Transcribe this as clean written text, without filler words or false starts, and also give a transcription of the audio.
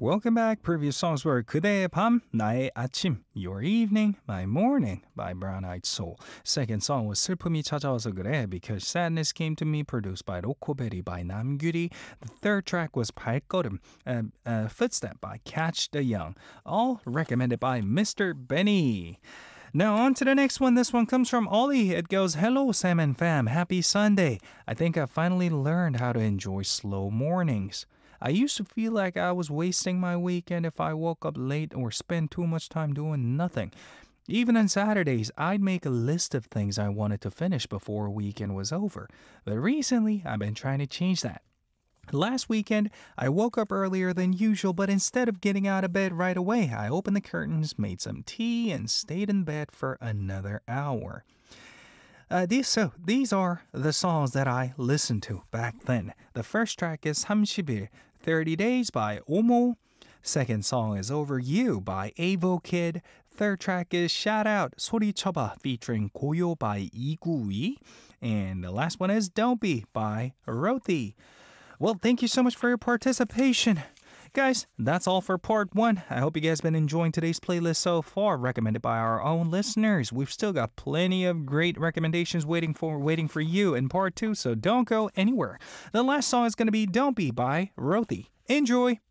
Welcome back. Previous songs were 그대의 밤, 나의 아침, Your Evening, My Morning by Brown Eyed Soul. Second song was 슬픔이 찾아와서 그래 because Sadness Came to Me produced by 로코베리 by 남규리. The third track was 발걸음, Footstep by Catch the Young. All recommended by Mr. Benny. Now on to the next one. This one comes from Ollie. It goes, Hello Sam and fam, happy Sunday. I think I finally learned how to enjoy slow mornings. I used to feel like I was wasting my weekend if I woke up late or spent too much time doing nothing. Even on Saturdays, I'd make a list of things I wanted to finish before a weekend was over. But recently, I've been trying to change that. Last weekend, I woke up earlier than usual, but instead of getting out of bed right away, I opened the curtains, made some tea, and stayed in bed for another hour. These are the songs that I listened to back then. The first track is 30일, 30 Days by Omo. Second song is Over You by Avo Kid. Third track is Shout Out, 소리쳐봐 featuring 고요 by 이구이. And the last one is Don't Be by Roti. Well, thank you so much for your participation. Guys, that's all for part one. I hope you guys been enjoying today's playlist so far, recommended by our own listeners. We've still got plenty of great recommendations waiting for you in part two, so don't go anywhere. The last song is going to be Don't Be by Roti. Enjoy!